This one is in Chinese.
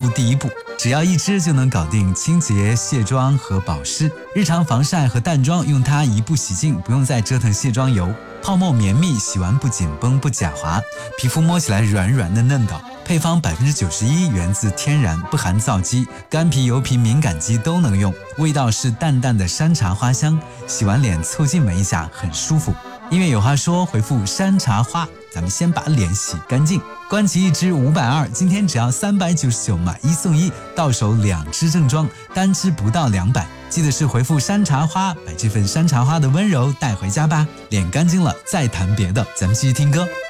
护第一步，只要1支就能搞定清洁、卸妆和保湿。日常防晒和淡妆用它一步洗净，不用再折腾卸妆油，泡沫绵密，洗完不紧绷不假滑，皮肤摸起来软软的嫩导。配方91%源自天然，不含皂基，干皮、油皮、敏感肌都能用。味道是淡淡的山茶花香，洗完脸凑近闻一下，很舒服。音乐有话说，回复山茶花，咱们先把脸洗干净。关琦1支520，今天只要399买1送1，到手2支正装，单支不到200。记得是回复山茶花，把这份山茶花的温柔带回家吧。脸干净了再谈别的，咱们继续听歌。